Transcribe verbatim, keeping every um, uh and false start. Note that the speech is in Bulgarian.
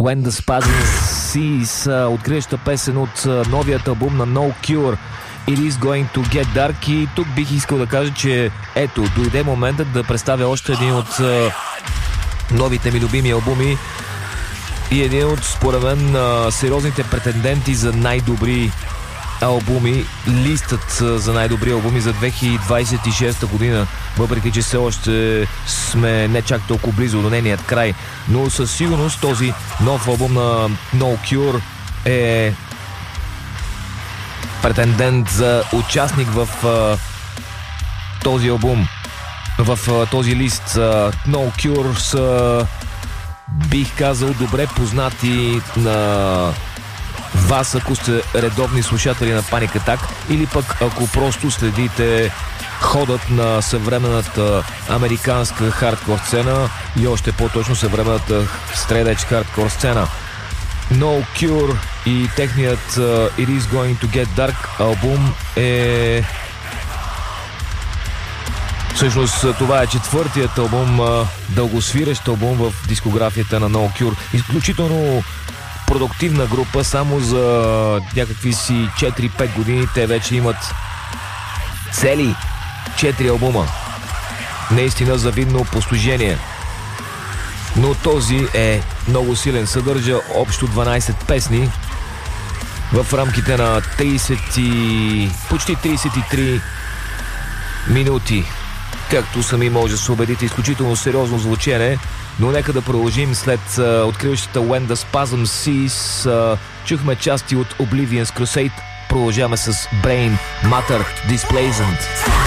When the Spasm Cease, откриваща песен от новият албум на No Cure, It is Going to Get Dark. И тук бих искал да кажа, че ето, дойде моментът да представя още един от новите ми любими албуми и един от, според мен, сериозните претенденти за най-добри албуми, листът за най-добри албуми за две хиляди двадесет и шеста година, въпреки че все още сме не чак толкова близо до нейният край, но със сигурност този нов албум на No Cure е претендент за участник в uh, този албум, в uh, този лист. uh, No Cure са, бих казал, добре познати на вас, ако сте редовни слушатели на Panic Attack, или пък ако просто следите ходът на съвременната американска хардкор сцена и още по-точно съвременната straight edge хардкор сцена. No Cure и техният uh, It is Going to Get Dark албум е... Всъщност това е четвъртият албум, uh, дългосвирещ албум в дискографията на No Cure. Изключително продуктивна група, само за някакви си четири-пет години те вече имат цели четири албума. Наистина завидно постижение. Но този е много силен. Съдържа общо дванадесет песни в рамките на тридесет и... почти тридесет и три минути. Както сами може да се убедите, изключително сериозно звучене. Но нека да продължим след uh, откриващата When the Spasm Cease. Uh, чухме части от Oblivion's Crusade. Продължаваме с Brain Matter Displacement.